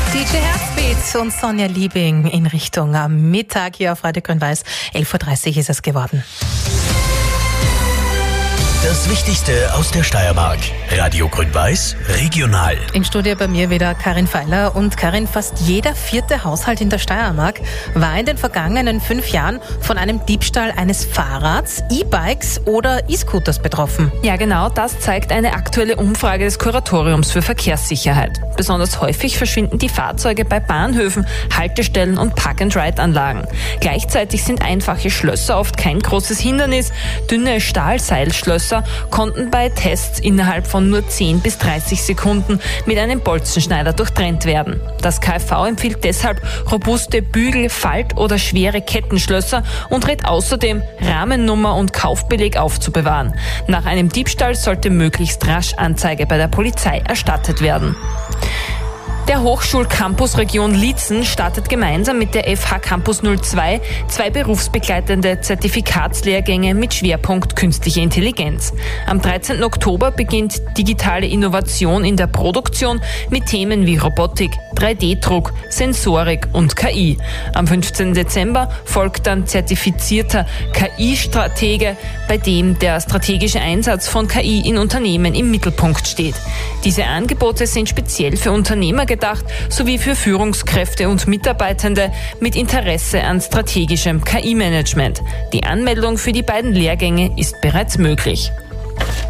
DJ Herzbeat und Sonja Liebing in Richtung am Mittag hier auf Radio Grün-Weiß. 11.30 Uhr ist es geworden. Das Wichtigste aus der Steiermark. Radio Grün-Weiß, regional. Im Studio bei mir wieder Karin Feiler. Und Karin, fast jeder 4. Haushalt in der Steiermark war in den vergangenen 5 Jahren von einem Diebstahl eines Fahrrads, E-Bikes oder E-Scooters betroffen. Ja, genau, das zeigt eine aktuelle Umfrage des Kuratoriums für Verkehrssicherheit. Besonders häufig verschwinden die Fahrzeuge bei Bahnhöfen, Haltestellen und Park-and-Ride-Anlagen. Gleichzeitig sind einfache Schlösser oft kein großes Hindernis. Dünne Stahlseilschlösser konnten bei Tests innerhalb von nur 10 bis 30 Sekunden mit einem Bolzenschneider durchtrennt werden. Das KfV empfiehlt deshalb robuste Bügel-, Falt- oder schwere Kettenschlösser und rät außerdem, Rahmennummer und Kaufbeleg aufzubewahren. Nach einem Diebstahl sollte möglichst rasch Anzeige bei der Polizei erstattet werden. Der Hochschulcampus Region Liezen startet gemeinsam mit der FH Campus 02 2 berufsbegleitende Zertifikatslehrgänge mit Schwerpunkt Künstliche Intelligenz. Am 13. Oktober beginnt digitale Innovation in der Produktion mit Themen wie Robotik, 3D-Druck, Sensorik und KI. Am 15. Dezember folgt dann zertifizierter KI-Stratege, bei dem der strategische Einsatz von KI in Unternehmen im Mittelpunkt steht. Diese Angebote sind speziell für Unternehmer gedacht, sowie für Führungskräfte und Mitarbeitende mit Interesse an strategischem KI-Management. Die Anmeldung für die beiden Lehrgänge ist bereits möglich.